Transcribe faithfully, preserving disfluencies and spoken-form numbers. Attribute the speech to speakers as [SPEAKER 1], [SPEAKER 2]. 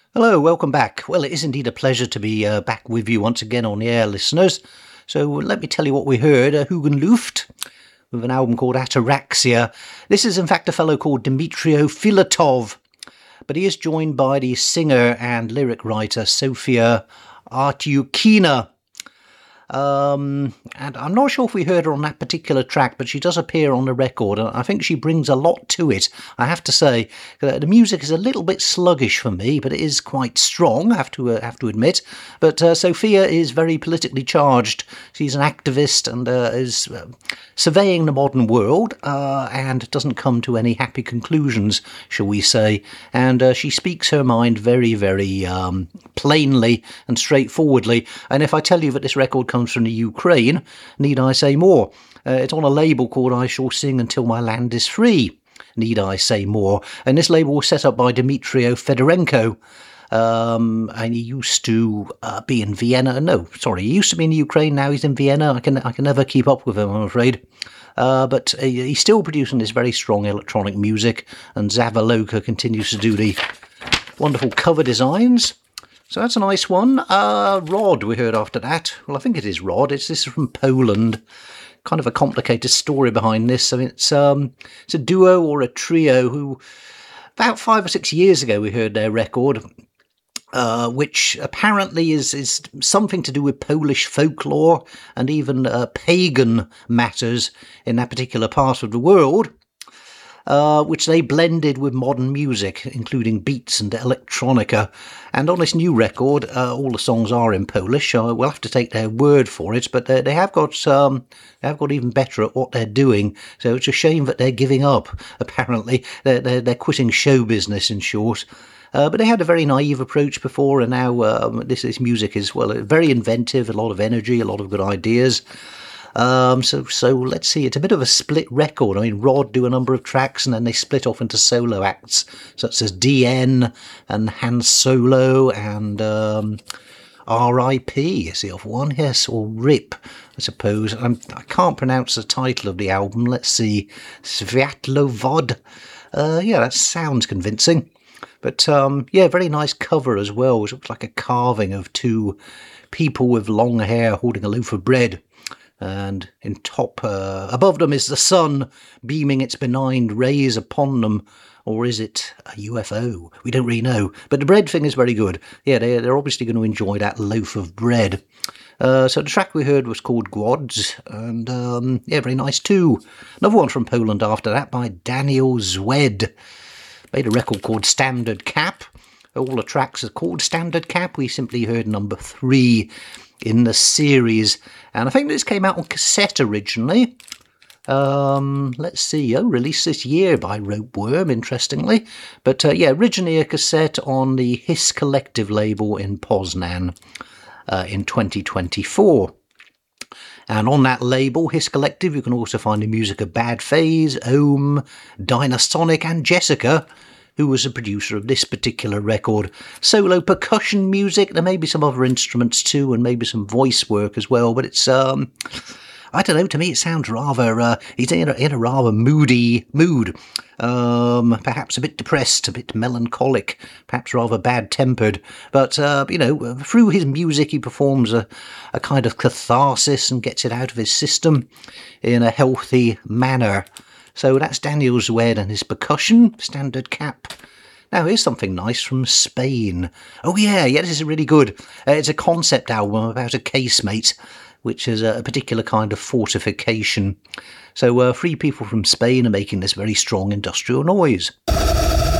[SPEAKER 1] Hello, welcome back. Well, it is indeed a pleasure to be uh, back with you once again on the air, listeners. So let me tell you what we heard. Uh, Hugen Luft with an album called Ataraxia. This is in fact a fellow called Dmitrio Filatov, but he is joined by the singer and lyric writer Sofia Artyukina. Um, and I'm not sure if we heard her on that particular track, but she does appear on the record, and I think she brings a lot to it, I have to say. Uh, the music is a little bit sluggish for me, but it is quite strong, I have to, uh, have to admit. But uh, Sophia is very politically charged. She's an activist and uh, is uh, surveying the modern world uh, and doesn't come to any happy conclusions, shall we say. And uh, she speaks her mind very, very um, plainly and straightforwardly. And if I tell you that this record comes from the Ukraine, need I say more? Uh, it's on a label called I Shall Sing Until My Land Is Free. Need I say more? And this label was set up by Dmitrio Fedorenko. Um, and he used to uh, be in Vienna. No, sorry, he used to be in the Ukraine. Now he's in Vienna. I can I can never keep up with him, I'm afraid. Uh, but uh, he's still producing this very strong electronic music, and Zavaloka continues to do the wonderful cover designs. So that's a nice one. Uh, Rod, we heard after that. Well, I think it is Rod. It's this is from Poland. Kind of a complicated story behind this. I mean, it's um, it's a duo or a trio who, about five or six years ago, we heard their record, uh, which apparently is is something to do with Polish folklore and even uh, pagan matters in that particular part of the world. Uh, which they blended with modern music, including beats and electronica. And on this new record, uh, all the songs are in Polish. So we'll have to take their word for it, but they, they have got um, they have got even better at what they're doing. So it's a shame that they're giving up. Apparently, they're they're, they're quitting show business, in short. Uh, but they had a very naive approach before, and now um, this this music is well very inventive, a lot of energy, a lot of good ideas. Um, so, so let's see, it's a bit of a split record. I mean, Rod do a number of tracks and then they split off into solo acts, such as D N and Han Solo and um, R I P is the other one, yes, or R I P, I suppose. I'm, I can't pronounce the title of the album. Let's see, Sviatlovod. Uh, yeah, that sounds convincing. But um, yeah, very nice cover as well. It looks like a carving of two people with long hair holding a loaf of bread. And in top, uh, above them is the sun beaming its benign rays upon them. Or is it a U F O? We don't really know. But the bread thing is very good. Yeah, they, they're obviously going to enjoy that loaf of bread. Uh, so the track we heard was called Gwods. And um, yeah, very nice too. Another one from Poland after that by Daniel Zwed. Made a record called Standard Cap. All the tracks are called Standard Cap. We simply heard number three in the series, and I think this came out on cassette originally. Um, let's see, oh, released this year by Ropeworm, interestingly. But uh, yeah, originally a cassette on the Hiss Collective label in Poznan uh, in twenty twenty-four. And on that label, Hiss Collective, you can also find the music of Bad Phase, Ohm, Dynasonic, and Jessica, who was the producer of this particular record. Solo percussion music, there may be some other instruments too, and maybe some voice work as well, but it's, um, I don't know, to me it sounds rather, uh, he's in a, in a rather moody mood, um, perhaps a bit depressed, a bit melancholic, perhaps rather bad-tempered, but, uh, you know, through his music he performs a, a kind of catharsis and gets it out of his system in a healthy manner. So that's Daniel Zwed and his percussion, Standard Cap. Now here's something nice from Spain. Oh yeah, yeah, this is really good. Uh, it's a concept album about a casemate, which is a particular kind of fortification. So uh, three people from Spain are making this very strong industrial noise.